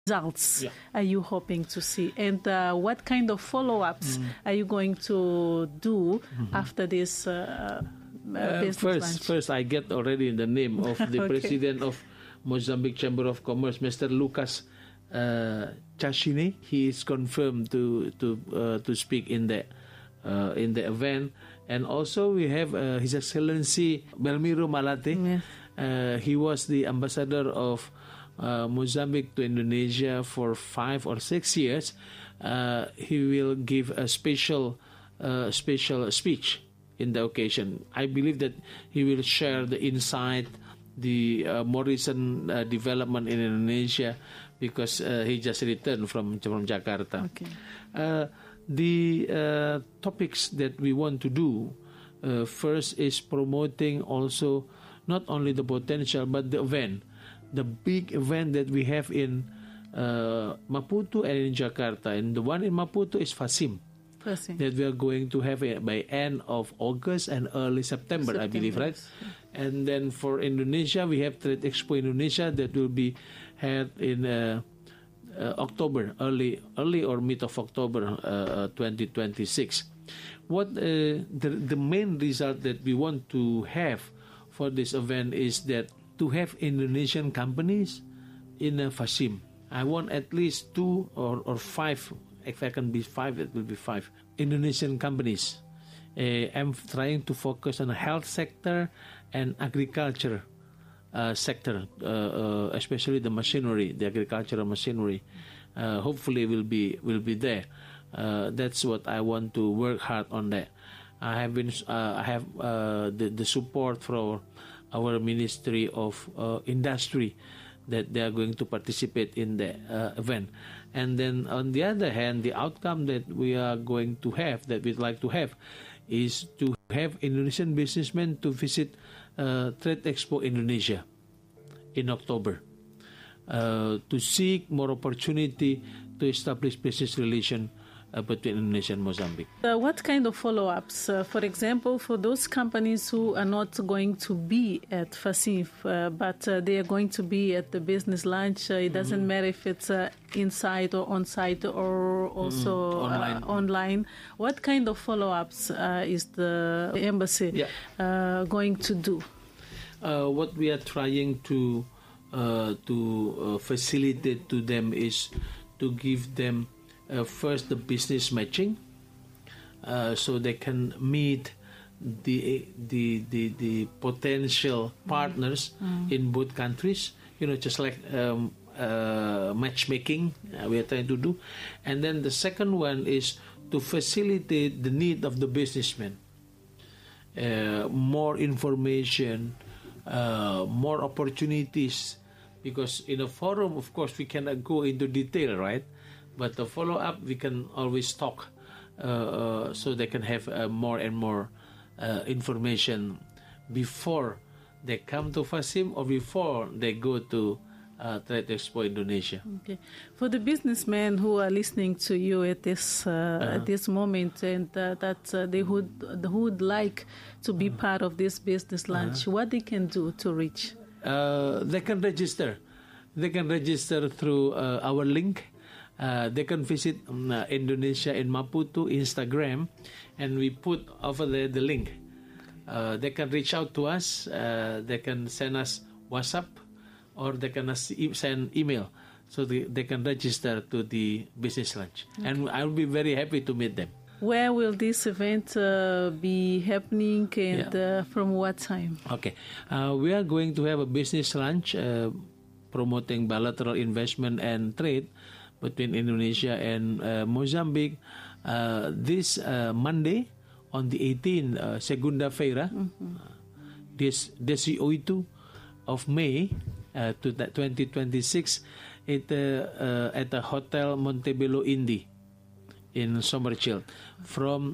results are you hoping to see? And what kind of follow-ups are you going to do after this business lunch? First, I get already the name of the president of Mozambique Chamber of Commerce, Mr. Lucas Chashine. He is confirmed to speak in the event, and also we have His Excellency Belmiro Malate. He was the ambassador of Mozambique to Indonesia for 5 or 6 years. He will give a special speech in the occasion. I believe that he will share the insight, the more recent development in Indonesia, because he just returned from Jakarta. The topics that we want to do first is promoting also not only the potential but the event, the big event that we have in Maputo and in Jakarta. And the one in Maputo is FASIM. That we are going to have it by end of August and early September, I believe, right? And then for Indonesia, we have Trade Expo Indonesia that will be held in October, early or mid of October 2026. What the main result that we want to have for this event is that to have Indonesian companies in FASIM. I want at least 2 or 5. If I can be 5, it will be 5 Indonesian companies. I'm trying to focus on the health sector and agriculture sector, especially the machinery, the agricultural machinery. Hopefully, will be there. That's what I want to work hard on. That I have the support from our Ministry of Industry that they are going to participate in the event. And then on the other hand, the outcome that we are going to have, that we'd like to have, is to have Indonesian businessmen to visit Trade Expo Indonesia in October to seek more opportunity to establish business relation between Indonesia and Mozambique. What kind of follow-ups? For example, for those companies who are not going to be at FASIM, but they are going to be at the business lunch, it doesn't matter if it's inside or on-site or also online. What kind of follow-ups is the embassy going to do? What we are trying to facilitate to them is to give them first the business matching, so they can meet the potential partners in both countries. Just like matchmaking we are trying to do. And then the second one is to facilitate the need of the businessmen. More information, more opportunities, because in a forum, of course, we cannot go into detail, right? But the follow-up, we can always talk so they can have more and more information before they come to FASIM or before they go to Trade Expo Indonesia. Okay. For the businessmen who are listening to you at this moment and that they would like to be part of this business lunch, what they can do to reach? They can register. They can register through our link. They can visit Indonesia in Maputo Instagram, and we put over there the link. They can reach out to us. They can send us WhatsApp, or they can send email, so they can register to the business lunch. Okay. And I'll be very happy to meet them. Where will this event be happening, and from what time? Okay, we are going to have a business lunch promoting bilateral investment and trade between Indonesia and Mozambique this Monday on the 18th, Segunda-feira, this 18 of May to 2026 at the Hotel Montebello Indi in Somerchild from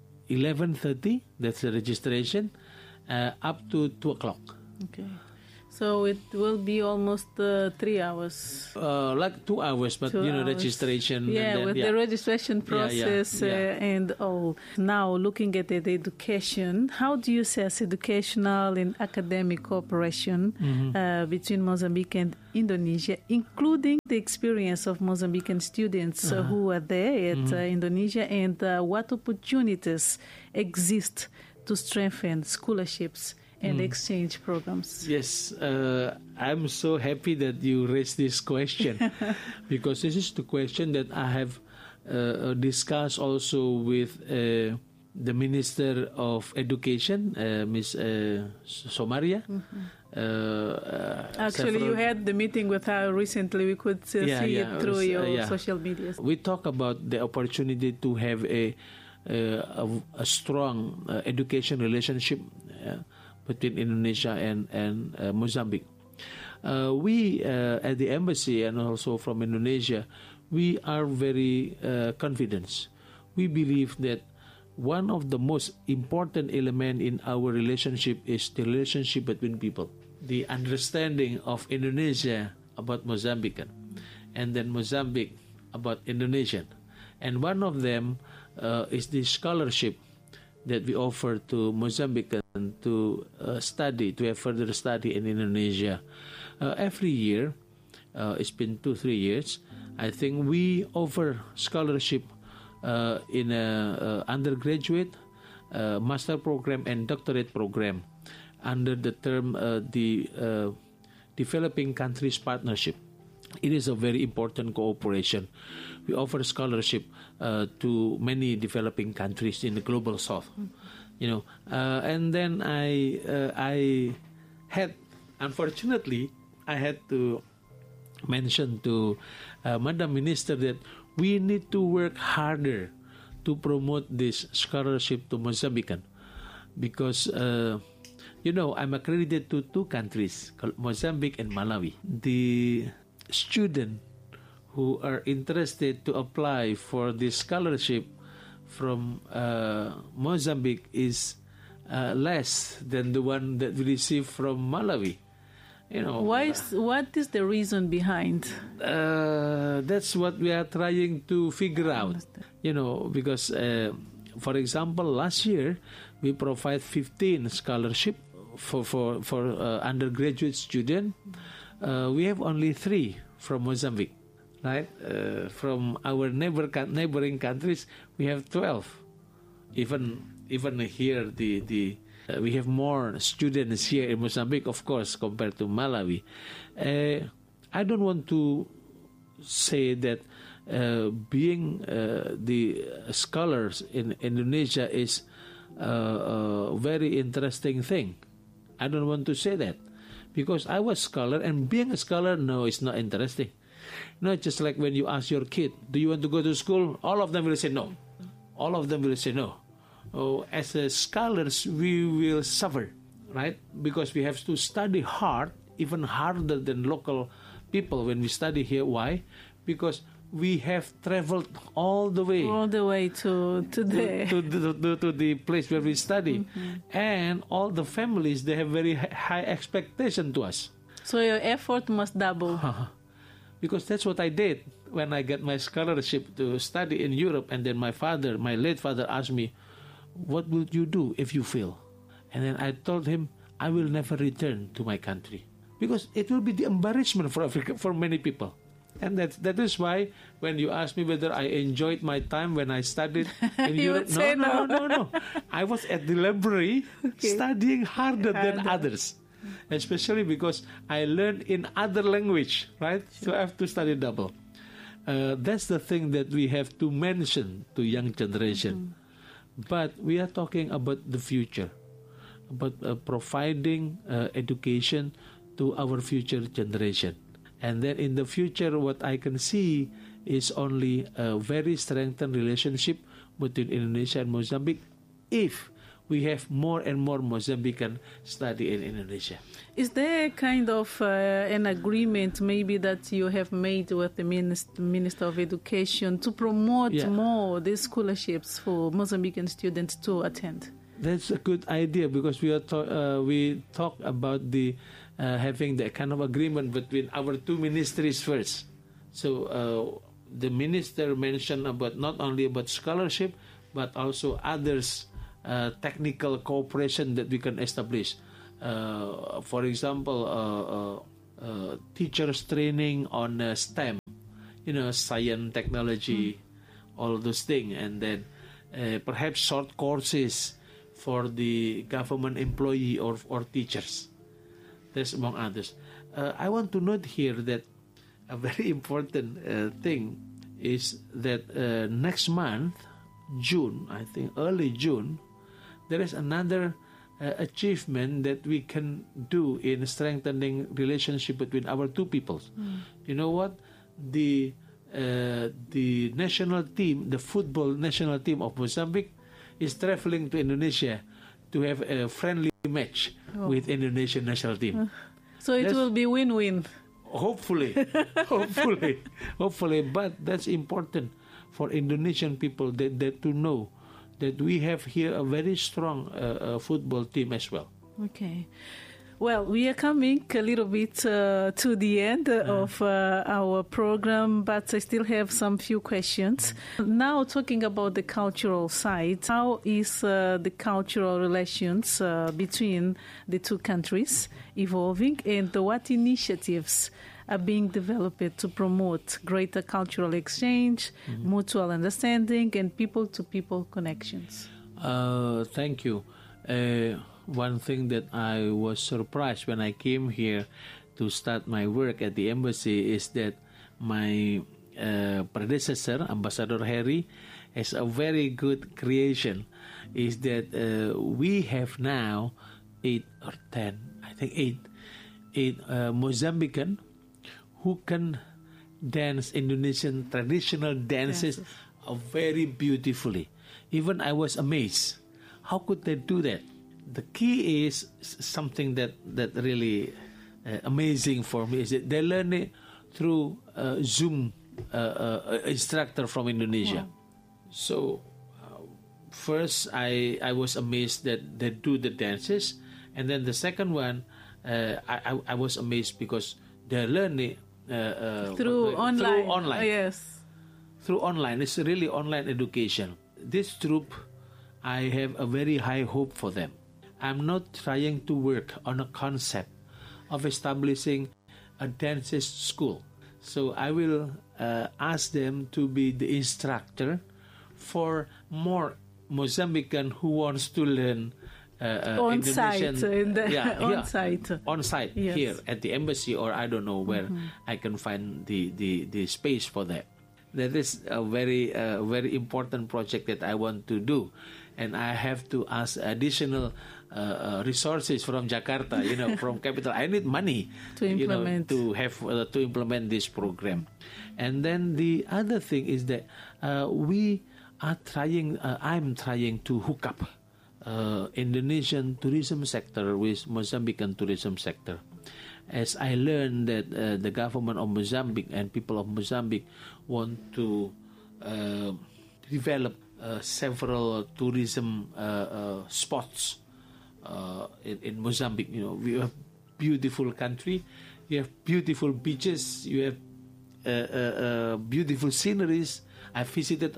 11:30, that's the registration, up to 2 o'clock. Okay. So it will be almost 3 hours. Like 2 hours, but 2 hours. registration. Yeah, and then, with the registration Yeah, process and all. Now, looking at the education, how do you assess educational and academic cooperation between Mozambique and Indonesia, including the experience of Mozambican students who are there at Indonesia, and what opportunities exist to strengthen scholarships and exchange programs? Yes, I'm so happy that you raised this question because this is the question that I have discussed also with the Minister of Education, Ms. Somaria. Actually, you had the meeting with her recently. We could see it through your social media. We talk about the opportunity to have a strong education relationship between Indonesia and Mozambique. We at the embassy and also from Indonesia, we are very confident. We believe that one of the most important element in our relationship is the relationship between people. The understanding of Indonesia about Mozambican, and then Mozambique about Indonesian. And one of them is the scholarship that we offer to Mozambican to study, to have further study in Indonesia. Every year, it's been 2-3 years, I think we offer scholarship in a undergraduate, master program, and doctorate program under the term the Developing Countries Partnership. It is a very important cooperation. We offer scholarship to many developing countries in the global south, and then I had, unfortunately, I had to mention to Madam Minister that we need to work harder to promote this scholarship to Mozambican because I'm accredited to 2 countries, Mozambique and Malawi. The student who are interested to apply for this scholarship from Mozambique is less than the one that we receive from Malawi. What is the reason behind? That's what we are trying to figure out. Because for example, last year we provide 15 scholarship for undergraduate student. We have only 3 from Mozambique, right? From our neighboring countries, we have 12. Even here, we have more students here in Mozambique, of course, compared to Malawi. I don't want to say that being the scholars in Indonesia is a very interesting thing. I don't want to say that because I was a scholar, and being a scholar, no, it's not interesting. Just like when you ask your kid, do you want to go to school? All of them will say no. All of them will say no. As scholars, we will suffer, right? Because we have to study hard, even harder than local people when we study here. Why? Because we have traveled all the way to the place where we study, and all the families, they have very high expectation to us. So your effort must double. Because that's what I did when I got my scholarship to study in Europe, and then my late father asked me, what will you do if you fail? And then I told him, I will never return to my country because it will be the embarrassment for Africa, for many people. And that is why when you ask me whether I enjoyed my time when I studied in Europe, no. I was at the library studying harder than others, especially because I learned in other language, right? So I have to study double. That's the thing that we have to mention to young generation. But we are talking about the future, about providing education to our future generation. And then in the future, what I can see is only a very strengthened relationship between Indonesia and Mozambique if we have more and more Mozambican study in Indonesia. Is there kind of an agreement maybe that you have made with the Minister of Education to promote more these scholarships for Mozambican students to attend? That's a good idea because we talk about the having that kind of agreement between our two ministries first. So the minister mentioned about not only about scholarship, but also others technical cooperation that we can establish. For example, teachers training on STEM, science, technology, all those things, and then perhaps short courses for the government employee or teachers. That's among others. I want to note here that a very important thing is that next month, June, I think early June, there is another achievement that we can do in strengthening relationship between our two peoples. You know what? The national team, the football national team of Mozambique, is traveling to Indonesia to have a friendly match with Indonesian national team. So it will be win-win. Hopefully, but that's important for Indonesian people that to know that we have here a very strong football team as well. Okay. Well, we are coming a little bit to the end of our program, but I still have some few questions. Now, talking about the cultural side, how is the cultural relations between the two countries evolving, and what initiatives are being developed to promote greater cultural exchange, mutual understanding, and people-to-people connections? Thank you. One thing that I was surprised when I came here to start my work at the embassy is that my predecessor, Ambassador Harry, has a very good creation. Is that we have now 8 or 10, I think 8 Mozambican who can dance Indonesian traditional dances very beautifully. Even I was amazed. How could they do that? The key is something that really amazing for me is that they learn it through Zoom instructor from Indonesia. So first I was amazed that they do the dances, and then the second one I was amazed because they learn it through online. Through online. It's really online education. This troop, I have a very high hope for them. I'm not trying to work on a concept of establishing a dances school. So I will ask them to be the instructor for more Mozambican who wants to learn on-site, on-site yes. here at the embassy, or I don't know where I can find the space for that. That is a very important project that I want to do, and I have to ask additional resources from Jakarta, from capital. I need money to implement to implement this program. And then the other thing is that we are trying. I'm trying to hook up Indonesian tourism sector with Mozambican tourism sector. As I learned that the government of Mozambique and people of Mozambique want to develop several tourism spots in Mozambique. We have beautiful country, you have beautiful beaches, you have beautiful sceneries. I visited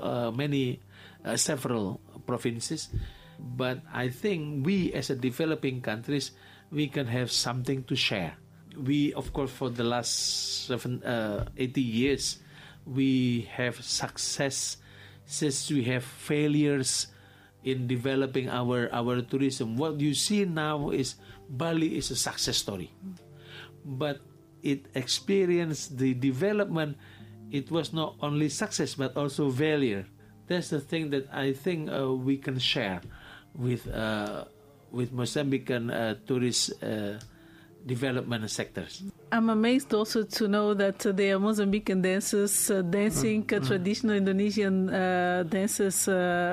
several provinces, but I think we as a developing countries, we can have something to share. We, of course, for the last 80 years, we have success since we have failures in developing our tourism. What you see now is Bali is a success story, but it experienced the development. It was not only success but also failure. That's the thing that I think we can share with Mozambican tourist development sectors. I'm amazed also to know that there are Mozambican dancers dancing traditional Indonesian dances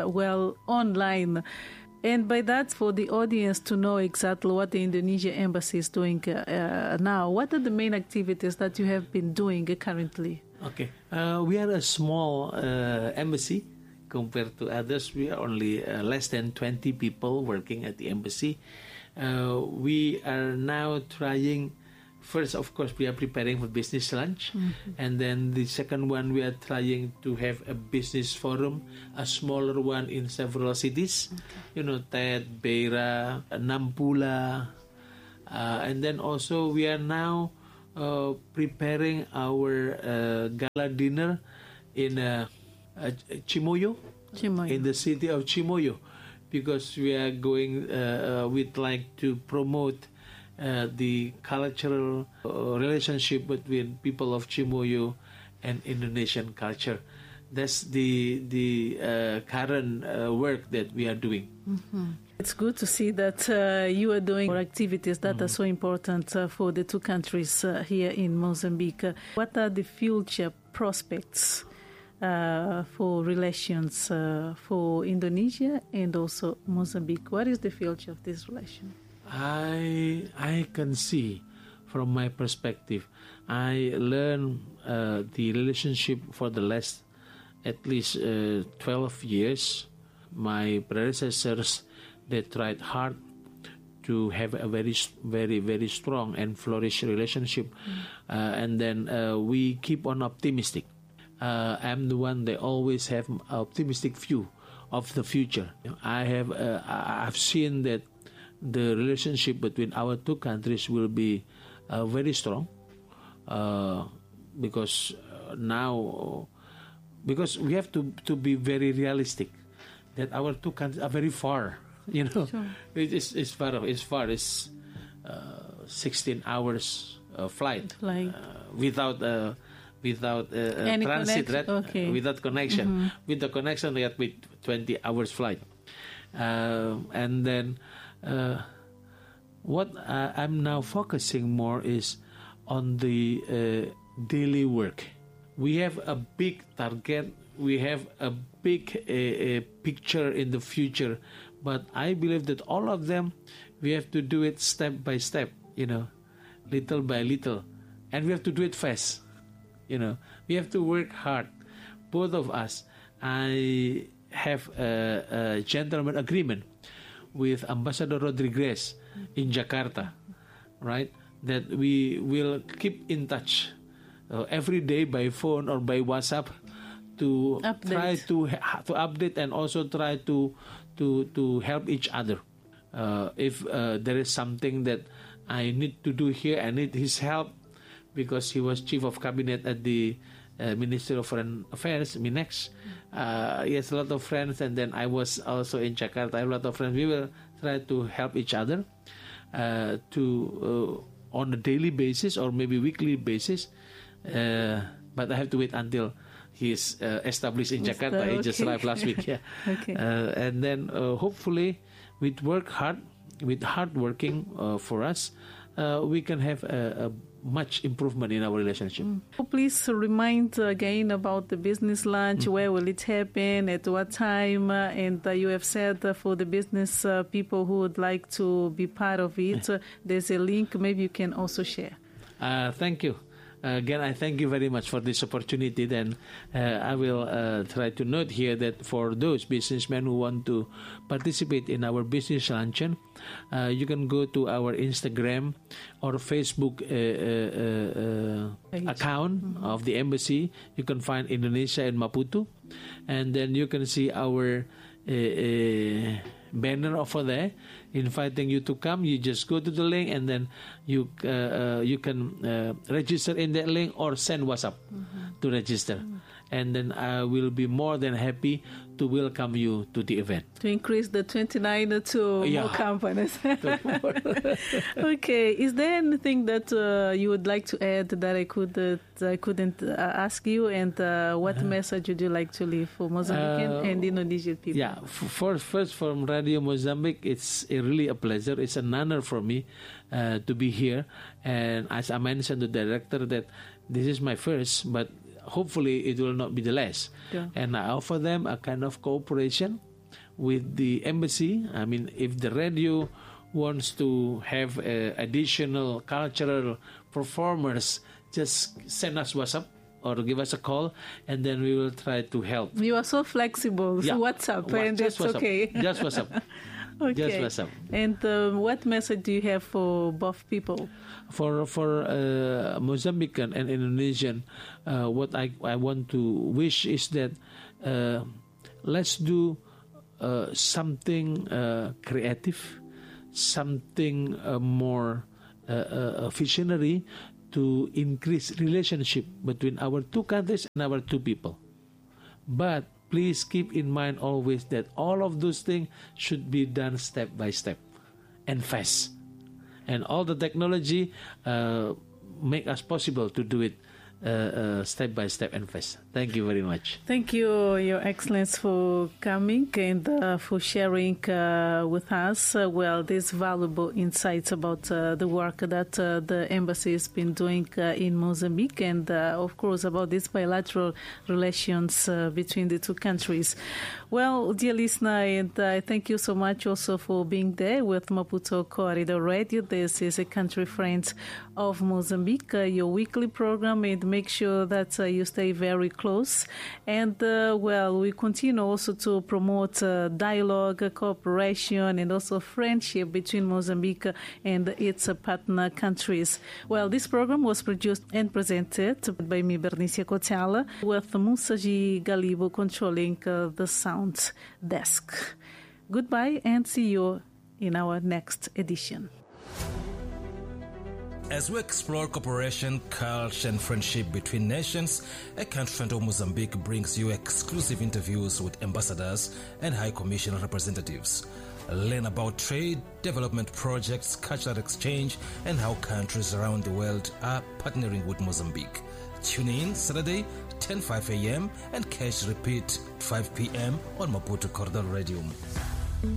online. And by that, for the audience to know exactly what the Indonesia Embassy is doing now, what are the main activities that you have been doing currently? Okay. We are a small embassy compared to others. We are only less than 20 people working at the embassy. We are now trying first, of course, we are preparing for business lunch. And then the second one, we are trying to have a business forum, a smaller one in several cities. Tet, Beira, Nampula. And then also we are now preparing our gala dinner in Chimoio, in the city of Chimoio, because we are going, we'd like to promote the cultural relationship between people of Chimoio and Indonesian culture. That's the current work that we are doing. It's good to see that you are doing activities that are so important for the two countries here in Mozambique. What are the future prospects for relations for Indonesia and also Mozambique? What is the future of this relation? I can see from my perspective. I learned the relationship for the last at least 12 years. My predecessors, they tried hard to have a very, very, very strong and flourish relationship. And then we keep on optimistic. I'm the one that always have optimistic view of the future. I've seen that the relationship between our two countries will be very strong because we have to be very realistic that our two countries are very far. Sure. It's far. It's 16 hours flight without transit, right? Okay. Without connection. With the connection, we have 20 hours flight. And then what I'm now focusing more is on the daily work. We have a big target. We have a big picture in the future. But I believe that all of them, we have to do it step by step, little by little. And we have to do it fast. We have to work hard, both of us. I have a gentleman agreement with Ambassador Rodriguez in Jakarta, right? That we will keep in touch every day by phone or by WhatsApp to try to update and also try to help each other. If there is something that I need to do here, I need his help because he was chief of cabinet at the Ministry of Foreign Affairs, MINEX. He has a lot of friends, and then I was also in Jakarta. I have a lot of friends. We will try to help each other on a daily basis or maybe weekly basis. But I have to wait until he's established in Jakarta. Okay. He just arrived last week. Yeah. Okay. And then hopefully, with hard working for us, we can have a much improvement in our relationship. Please remind again about the business lunch. Where will it happen? At what time? And you have said for the business people who would like to be part of it, there's a link. Maybe you can also share. Thank you. Again, I thank you very much for this opportunity. Then I will try to note here that for those businessmen who want to participate in our business luncheon, you can go to our Instagram or Facebook account of the embassy. You can find Indonesia in Maputo, and then you can see our banner over there inviting you to come. You just go to the link and then you can register in that link or send WhatsApp to register. And then I will be more than happy to welcome you to the event. To increase the 29 to more companies. Okay. Is there anything that you would like to add that I couldn't ask you? And what message would you like to leave for Mozambican and Indonesian people? Yeah. First from Radio Mozambique, it's really a pleasure. It's an honor for me to be here. And as I mentioned to the director that this is my first, but hopefully it will not be the last. Yeah. And I offer them a kind of cooperation with the embassy. I mean, if the radio wants to have additional cultural performers, just send us WhatsApp or give us a call, and then we will try to help. You are so flexible. Yeah. WhatsApp, and just it's WhatsApp. Okay. Just WhatsApp. Okay. Just WhatsApp. And what message do you have for both people? For Mozambican and Indonesian, what I want to wish is that let's do something creative, something more visionary to increase relationship between our two countries and our two people. But please keep in mind always that all of those things should be done step by step and fast. And all the technology make us possible to do it step by step and fast. Thank you very much. Thank you, Your Excellence, for coming and for sharing with us, these valuable insights about the work that the embassy has been doing in Mozambique and, of course, about these bilateral relations between the two countries. Well, dear listener, and thank you so much also for being there with Maputo Corridor Radio. This is a Country Friends of Mozambique, your weekly program, and make sure that you stay very close. And, we continue also to promote dialogue, cooperation, and also friendship between Mozambique and its partner countries. Well, this program was produced and presented by me, Bernicia Cotala, with Musaji Galibo controlling the sound desk. Goodbye and see you in our next edition. As we explore cooperation, culture, and friendship between nations, A Country Friend of Mozambique brings you exclusive interviews with ambassadors and High Commission representatives. Learn about trade, development projects, cultural exchange, and how countries around the world are partnering with Mozambique. Tune in Saturday, 10:05 a.m. and catch repeat 5 p.m. on Maputo Corridor Radio.